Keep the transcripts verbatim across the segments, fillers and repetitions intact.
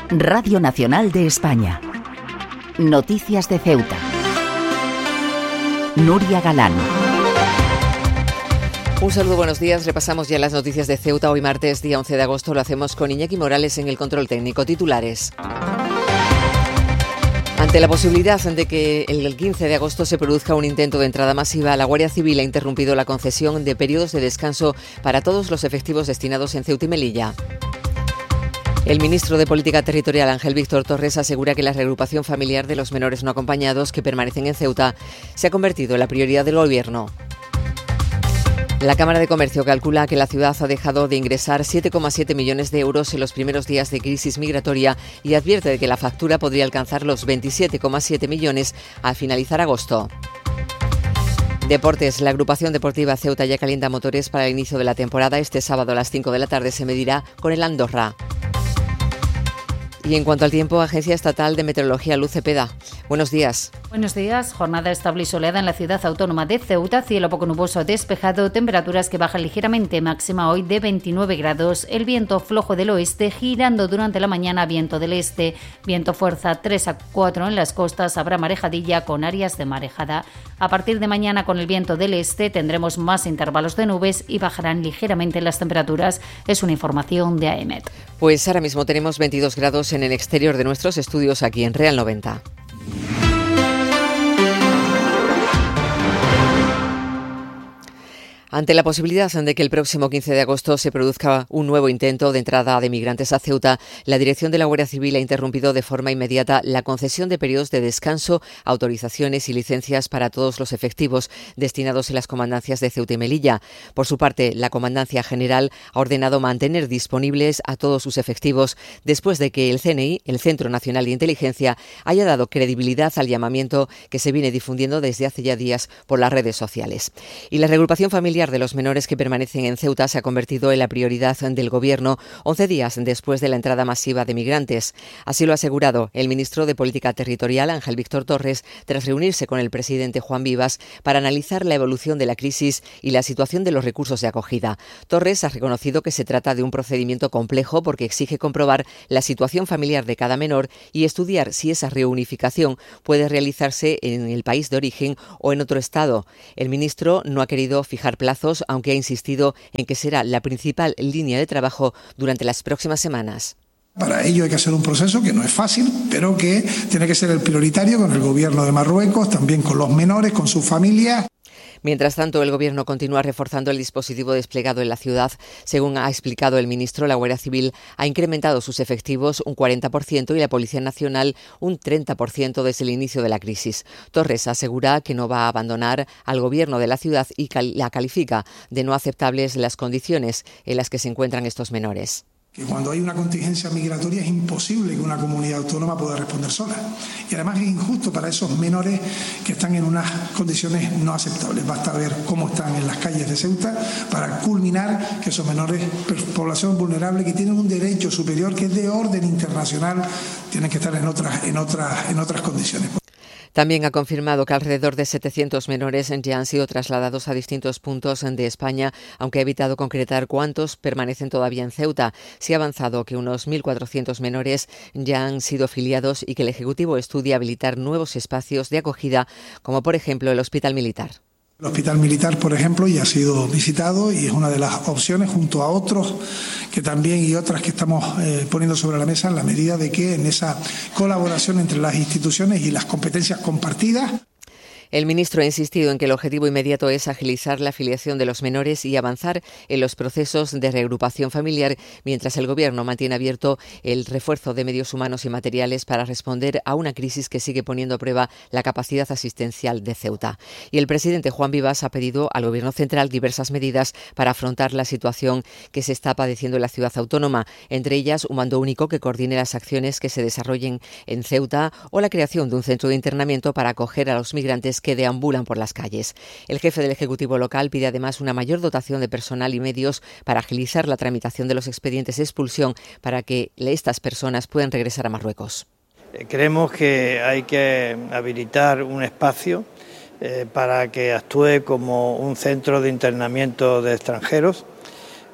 Radio Nacional de España. Noticias de Ceuta. Nuria Galán. Un saludo, buenos días. Repasamos ya las noticias de Ceuta. Hoy martes, día once de agosto, lo hacemos con Iñaki Morales en el control técnico. Titulares. Ante la posibilidad de que el quince de agosto se produzca un intento de entrada masiva, la Guardia Civil ha interrumpido la concesión de periodos de descanso para todos los efectivos destinados en Ceuta y Melilla. El ministro de Política Territorial, Ángel Víctor Torres, asegura que la reagrupación familiar de los menores no acompañados que permanecen en Ceuta se ha convertido en la prioridad del Gobierno. La Cámara de Comercio calcula que la ciudad ha dejado de ingresar siete coma siete millones de euros en los primeros días de crisis migratoria y advierte de que la factura podría alcanzar los veintisiete coma siete millones al finalizar agosto. Deportes. La agrupación deportiva Ceuta ya calienta motores para el inicio de la temporada. Este sábado a las cinco de la tarde se medirá con el Andorra. Y en cuanto al tiempo, Agencia Estatal de Meteorología, Luz Cepeda. Buenos días. Buenos días. Jornada estable y soleada en la ciudad autónoma de Ceuta. Cielo poco nuboso despejado. Temperaturas que bajan ligeramente. Máxima hoy de veintinueve grados. El viento flojo del oeste girando durante la mañana. Viento del este. Viento fuerza tres a cuatro en las costas. Habrá marejadilla con áreas de marejada. A partir de mañana, con el viento del este, tendremos más intervalos de nubes y bajarán ligeramente las temperaturas. Es una información de A E M E T. Pues ahora mismo tenemos veintidós grados en el exterior de nuestros estudios aquí en Real noventa. Ante la posibilidad de que el próximo quince de agosto se produzca un nuevo intento de entrada de migrantes a Ceuta, la dirección de la Guardia Civil ha interrumpido de forma inmediata la concesión de periodos de descanso, autorizaciones y licencias para todos los efectivos destinados en las comandancias de Ceuta y Melilla. Por su parte, la Comandancia General ha ordenado mantener disponibles a todos sus efectivos después de que el C N I, el Centro Nacional de Inteligencia, haya dado credibilidad al llamamiento que se viene difundiendo desde hace ya días por las redes sociales. Y la reagrupación familiar de los menores que permanecen en Ceuta se ha convertido en la prioridad del Gobierno once días después de la entrada masiva de migrantes. Así lo ha asegurado el ministro de Política Territorial, Ángel Víctor Torres, tras reunirse con el presidente Juan Vivas para analizar la evolución de la crisis y la situación de los recursos de acogida. Torres ha reconocido que se trata de un procedimiento complejo porque exige comprobar la situación familiar de cada menor y estudiar si esa reunificación puede realizarse en el país de origen o en otro estado. El ministro no ha querido fijar plazos, aunque ha insistido en que será la principal línea de trabajo durante las próximas semanas. Para ello hay que hacer un proceso que no es fácil, pero que tiene que ser el prioritario con el Gobierno de Marruecos, también con los menores, con sus familias. Mientras tanto, el Gobierno continúa reforzando el dispositivo desplegado en la ciudad. Según ha explicado el ministro, la Guardia Civil ha incrementado sus efectivos un cuarenta por ciento y la Policía Nacional un treinta por ciento desde el inicio de la crisis. Torres asegura que no va a abandonar al Gobierno de la ciudad y la califica de no aceptables las condiciones en las que se encuentran estos menores. Que cuando hay una contingencia migratoria es imposible que una comunidad autónoma pueda responder sola. Y además es injusto para esos menores que están en unas condiciones no aceptables. Basta ver cómo están en las calles de Ceuta para culminar que esos menores, población vulnerable, que tienen un derecho superior que es de orden internacional, tienen que estar en otras, en otras, en otras condiciones. También ha confirmado que alrededor de setecientos menores ya han sido trasladados a distintos puntos de España, aunque ha evitado concretar cuántos permanecen todavía en Ceuta. Se ha avanzado que unos mil cuatrocientos menores ya han sido filiados y que el Ejecutivo estudia habilitar nuevos espacios de acogida, como por ejemplo el Hospital Militar. El Hospital Militar, por ejemplo, ya ha sido visitado y es una de las opciones junto a otros que también y otras que estamos eh, poniendo sobre la mesa en la medida de que en esa colaboración entre las instituciones y las competencias compartidas. El ministro ha insistido en que el objetivo inmediato es agilizar la afiliación de los menores y avanzar en los procesos de reagrupación familiar, mientras el Gobierno mantiene abierto el refuerzo de medios humanos y materiales para responder a una crisis que sigue poniendo a prueba la capacidad asistencial de Ceuta. Y el presidente Juan Vivas ha pedido al Gobierno central diversas medidas para afrontar la situación que se está padeciendo en la ciudad autónoma, entre ellas un mando único que coordine las acciones que se desarrollen en Ceuta o la creación de un centro de internamiento para acoger a los migrantes que deambulan por las calles. El jefe del Ejecutivo local pide además una mayor dotación de personal y medios para agilizar la tramitación de los expedientes de expulsión para que estas personas puedan regresar a Marruecos. Creemos que hay que habilitar un espacio eh, para que actúe como un centro de internamiento de extranjeros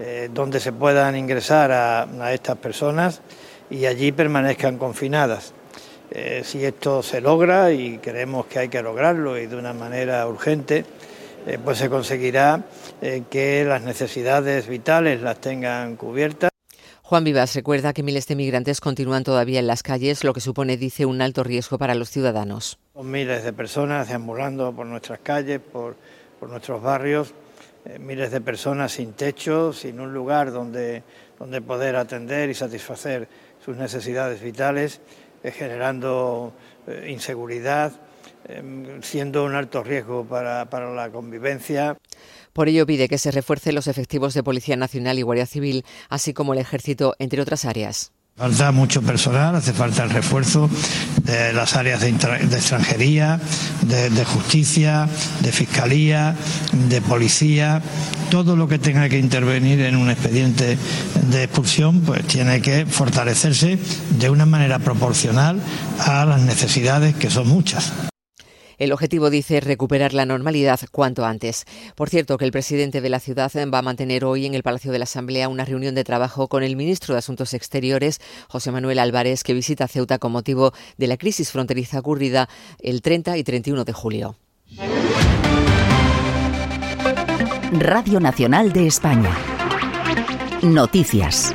eh, donde se puedan ingresar a, a estas personas y allí permanezcan confinadas. Eh, si esto se logra, y creemos que hay que lograrlo y de una manera urgente, eh, pues se conseguirá eh, que las necesidades vitales las tengan cubiertas. Juan Vivas recuerda que miles de migrantes continúan todavía en las calles, lo que supone, dice, un alto riesgo para los ciudadanos. Son miles de personas deambulando por nuestras calles, por, por nuestros barrios, eh, miles de personas sin techo, sin un lugar donde, donde poder atender y satisfacer sus necesidades vitales, eh, generando eh, inseguridad, eh, siendo un alto riesgo para, para la convivencia. Por ello pide que se refuercen los efectivos de Policía Nacional y Guardia Civil, así como el Ejército, entre otras áreas. Falta mucho personal, hace falta el refuerzo de las áreas de, intra, de extranjería, de, de justicia, de fiscalía, de policía. Todo lo que tenga que intervenir en un expediente de expulsión pues tiene que fortalecerse de una manera proporcional a las necesidades, que son muchas. El objetivo, dice, es recuperar la normalidad cuanto antes. Por cierto, que el presidente de la ciudad va a mantener hoy en el Palacio de la Asamblea una reunión de trabajo con el ministro de Asuntos Exteriores, José Manuel Álvarez, que visita Ceuta con motivo de la crisis fronteriza ocurrida el treinta y treinta y uno de julio. Radio Nacional de España. Noticias.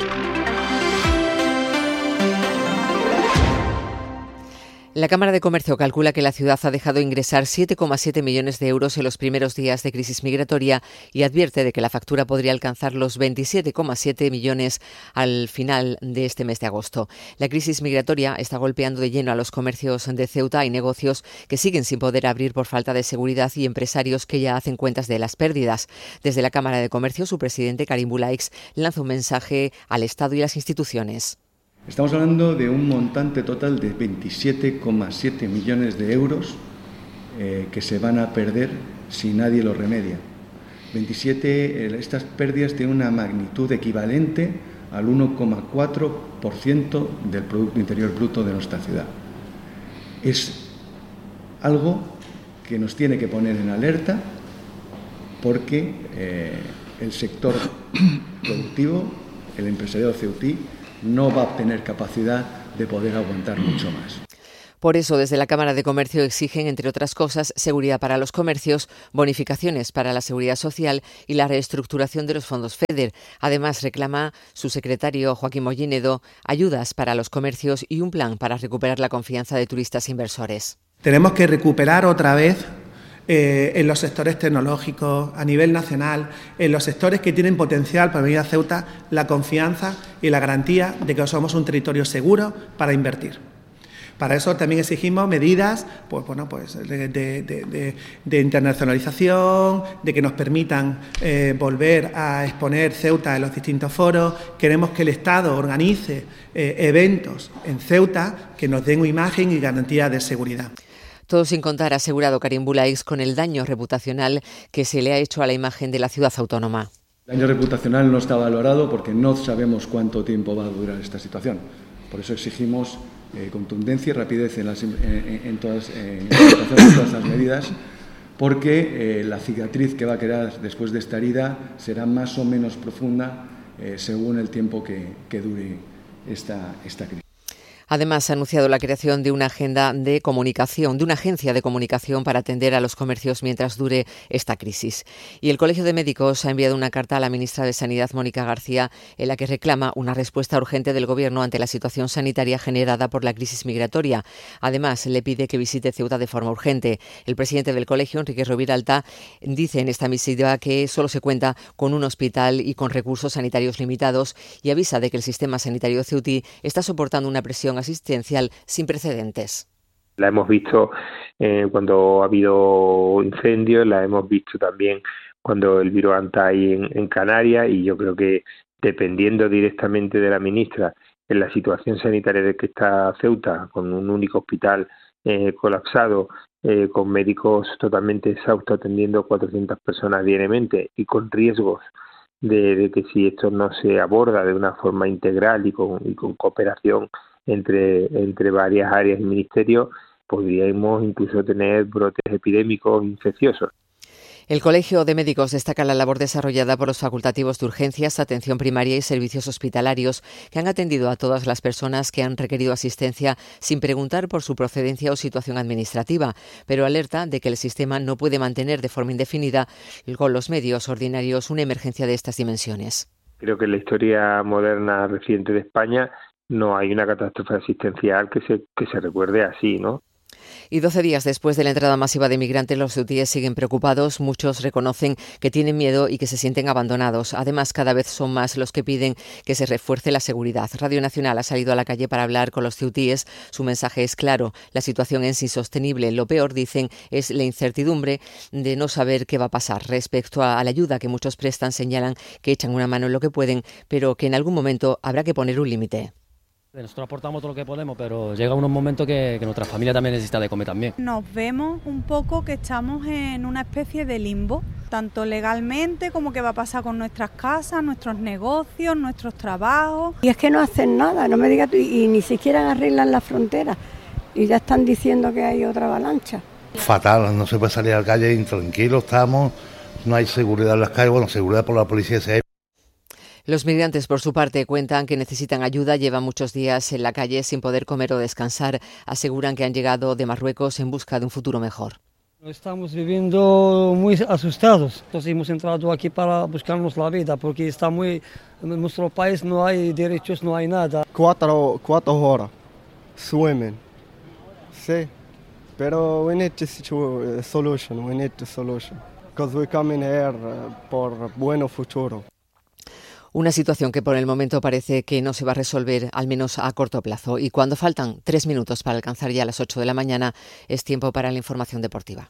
La Cámara de Comercio calcula que la ciudad ha dejado ingresar siete coma siete millones de euros en los primeros días de crisis migratoria y advierte de que la factura podría alcanzar los veintisiete coma siete millones al final de este mes de agosto. La crisis migratoria está golpeando de lleno a los comercios de Ceuta y negocios que siguen sin poder abrir por falta de seguridad y empresarios que ya hacen cuentas de las pérdidas. Desde la Cámara de Comercio, su presidente, Karim Bulaix, lanza un mensaje al Estado y las instituciones. Estamos hablando de un montante total de veintisiete coma siete millones de euros eh, que se van a perder si nadie lo remedia. veintisiete, eh, estas pérdidas tienen una magnitud equivalente al uno coma cuatro por ciento del Producto Interior Bruto de nuestra ciudad. Es algo que nos tiene que poner en alerta porque eh, el sector productivo, el empresariado ceutí, no va a tener capacidad de poder aguantar mucho más. Por eso, desde la Cámara de Comercio exigen, entre otras cosas, seguridad para los comercios, bonificaciones para la seguridad social y la reestructuración de los fondos FEDER. Además, reclama su secretario, Joaquín Mollinedo, ayudas para los comercios y un plan para recuperar la confianza de turistas e inversores. Tenemos que recuperar otra vez Eh, en los sectores tecnológicos, a nivel nacional, en los sectores que tienen potencial para venir a Ceuta, la confianza y la garantía de que somos un territorio seguro para invertir. Para eso también exigimos medidas pues, bueno, pues de, de, de, de internacionalización, de que nos permitan eh, volver a exponer Ceuta en los distintos foros. Queremos que el Estado organice eh, eventos en Ceuta que nos den imagen y garantía de seguridad. Todo sin contar, ha asegurado Karim Bulaix, con el daño reputacional que se le ha hecho a la imagen de la ciudad autónoma. El daño reputacional no está valorado porque no sabemos cuánto tiempo va a durar esta situación. Por eso exigimos eh, contundencia y rapidez en, las, en, en, todas, en, en todas las medidas, porque eh, la cicatriz que va a quedar después de esta herida será más o menos profunda eh, según el tiempo que, que dure esta, esta crisis. Además, ha anunciado la creación de una agenda de comunicación, de una agencia de comunicación para atender a los comercios mientras dure esta crisis. Y el Colegio de Médicos ha enviado una carta a la ministra de Sanidad, Mónica García, en la que reclama una respuesta urgente del Gobierno ante la situación sanitaria generada por la crisis migratoria. Además, le pide que visite Ceuta de forma urgente. El presidente del colegio, Enrique Roviralta, dice en esta misiva que solo se cuenta con un hospital y con recursos sanitarios limitados y avisa de que el sistema sanitario ceutí está soportando una presión asistencial sin precedentes. La hemos visto eh, cuando ha habido incendios, la hemos visto también cuando el virus anda ahí en, en Canarias, y yo creo que dependiendo directamente de la ministra en la situación sanitaria de que está Ceuta, con un único hospital eh, colapsado, eh, con médicos totalmente exhaustos atendiendo a cuatrocientas personas diariamente y con riesgos de, de que si esto no se aborda de una forma integral y con, y con cooperación entre, entre varias áreas y ministerios, podríamos incluso tener brotes epidémicos infecciosos. El Colegio de Médicos destaca la labor desarrollada por los facultativos de urgencias, atención primaria y servicios hospitalarios, que han atendido a todas las personas que han requerido asistencia sin preguntar por su procedencia o situación administrativa, pero alerta de que el sistema no puede mantener de forma indefinida con los medios ordinarios una emergencia de estas dimensiones. Creo que en la historia moderna reciente de España no hay una catástrofe asistencial que se, que se recuerde así, ¿no? Y doce días después de la entrada masiva de migrantes, los ceutíes siguen preocupados. Muchos reconocen que tienen miedo y que se sienten abandonados. Además, cada vez son más los que piden que se refuerce la seguridad. Radio Nacional ha salido a la calle para hablar con los ceutíes. Su mensaje es claro: la situación es insostenible. Lo peor, dicen, es la incertidumbre de no saber qué va a pasar. Respecto a la ayuda que muchos prestan, señalan que echan una mano en lo que pueden, pero que en algún momento habrá que poner un límite. Nosotros aportamos todo lo que podemos, pero llega unos momentos que, que nuestra familia también necesita de comer también. Nos vemos un poco que estamos en una especie de limbo, tanto legalmente como qué va a pasar con nuestras casas, nuestros negocios, nuestros trabajos. Y es que no hacen nada, no me digas tú, y, y ni siquiera arreglan las fronteras, y ya están diciendo que hay otra avalancha. Fatal, no se puede salir a la calle intranquilo, estamos, no hay seguridad en las calles, bueno, seguridad por la policía se hay. Los migrantes, por su parte, cuentan que necesitan ayuda. Llevan muchos días en la calle sin poder comer o descansar. Aseguran que han llegado de Marruecos en busca de un futuro mejor. Estamos viviendo muy asustados. Entonces hemos entrado aquí para buscarnos la vida, porque está muy, en nuestro país no hay derechos, no hay nada. Cuatro, cuatro horas, swimming, sí, pero we need to a solution, we need a solution, because we coming here por bueno futuro. Una situación que por el momento parece que no se va a resolver, al menos a corto plazo. Y cuando faltan tres minutos para alcanzar ya las ocho de la mañana, es tiempo para la información deportiva.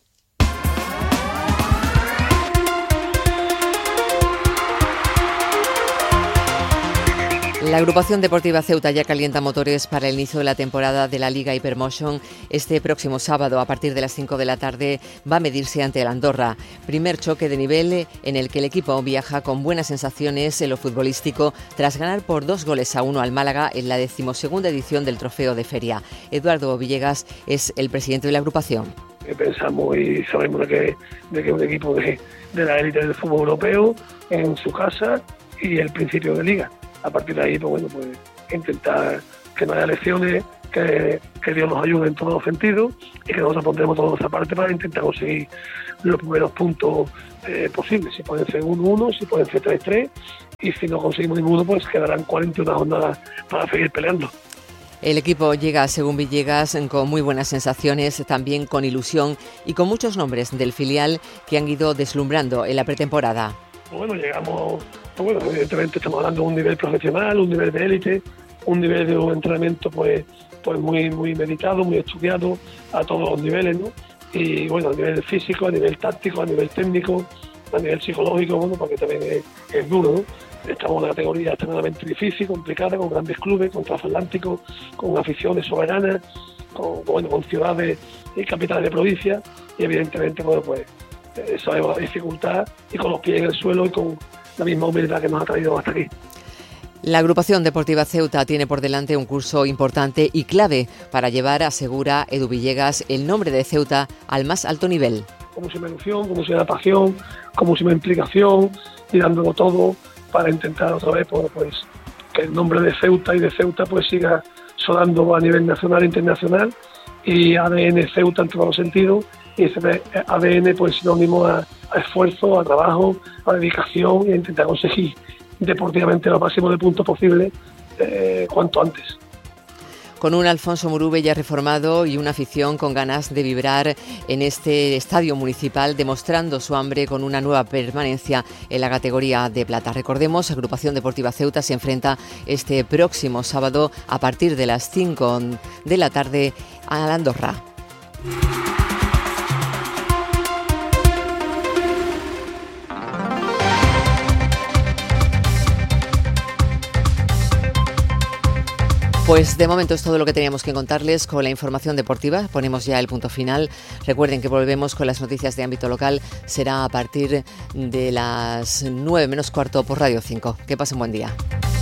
La agrupación deportiva Ceuta ya calienta motores para el inicio de la temporada de la Liga Hypermotion. Este próximo sábado, a partir de las cinco de la tarde, va a medirse ante el Andorra. Primer choque de nivel en el que el equipo viaja con buenas sensaciones en lo futbolístico tras ganar por dos goles a uno al Málaga en la decimosegunda edición del Trofeo de Feria. Eduardo Villegas es el presidente de la agrupación. Pensamos y sabemos de que, de que un equipo de, de la élite del fútbol europeo en su casa y el principio de liga. A partir de ahí, pues bueno, pues intentar que no haya lesiones, que, que Dios nos ayude en todos los sentidos y que nosotros pondremos toda nuestra parte para intentar conseguir los primeros puntos eh, posibles. Si pueden ser uno uno, si pueden ser tres tres, y si no conseguimos ninguno, pues quedarán cuarenta y una jornadas para seguir peleando. El equipo llega, según Villegas, con muy buenas sensaciones, también con ilusión y con muchos nombres del filial que han ido deslumbrando en la pretemporada. Bueno, llegamos, bueno, evidentemente estamos hablando de un nivel profesional, un nivel de élite, un nivel de un entrenamiento pues, pues muy, muy meditado, muy estudiado a todos los niveles, ¿no? Y bueno, a nivel físico, a nivel táctico, a nivel técnico, a nivel psicológico, bueno, porque también es, es duro, ¿no? Estamos en una categoría extremadamente difícil, complicada, con grandes clubes, con transatlánticos, con aficiones soberanas, con, bueno, con ciudades y capitales de provincia, y evidentemente, bueno, pues eso es una dificultad, y con los pies en el suelo y con la misma humildad que nos ha traído hasta aquí. La agrupación deportiva Ceuta tiene por delante un curso importante y clave para llevar, asegura Edu Villegas, el nombre de Ceuta al más alto nivel. Como si me ilusión, como si me pasión, como si me implicación, y dándolo todo para intentar otra vez pues, pues que el nombre de Ceuta y de Ceuta pues siga sonando a nivel nacional e internacional, y A D N Ceuta en todos los sentidos, y ese A D N pues sinónimo a, a esfuerzo, a trabajo, a dedicación, y a intentar conseguir deportivamente lo máximo de puntos posible eh, cuanto antes. Con un Alfonso Murube ya reformado y una afición con ganas de vibrar en este estadio municipal, demostrando su hambre con una nueva permanencia en la categoría de plata. Recordemos, Agrupación Deportiva Ceuta se enfrenta este próximo sábado a partir de las cinco de la tarde a la Andorra. Pues de momento es todo lo que teníamos que contarles con la información deportiva. Ponemos ya el punto final. Recuerden que volvemos con las noticias de ámbito local. Será a partir de las nueve menos cuarto por Radio cinco. Que pasen buen día.